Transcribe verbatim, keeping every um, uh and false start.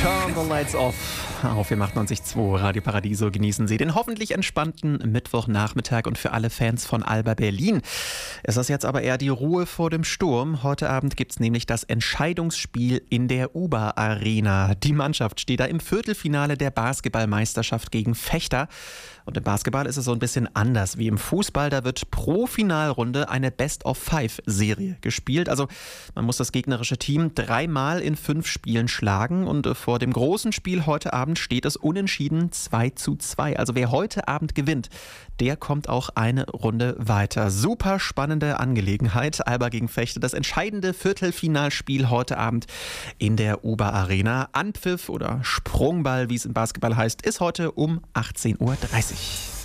Turn the lights off. Auf vier achtundneunzig Komma zwei Radio Paradiso genießen Sie den hoffentlich entspannten Mittwochnachmittag und für alle Fans von Alba Berlin. Es ist jetzt aber eher die Ruhe vor dem Sturm. Heute Abend gibt es nämlich das Entscheidungsspiel in der Uber Arena. Die Mannschaft steht da im Viertelfinale der Basketballmeisterschaft gegen Vechta. Und im Basketball ist es so ein bisschen anders wie im Fußball. Da wird pro Finalrunde eine Best-of-Five-Serie gespielt. Also man muss das gegnerische Team dreimal in fünf Spielen schlagen. Und vor dem großen Spiel heute Abend steht es unentschieden zwei zu zwei. Also wer heute Abend gewinnt, der kommt auch eine Runde weiter. Super spannende Angelegenheit. Alba gegen Vechta, das entscheidende Viertelfinalspiel heute Abend in der Uber Arena. Anpfiff oder Sprungball, wie es im Basketball heißt, ist heute um achtzehn Uhr dreißig.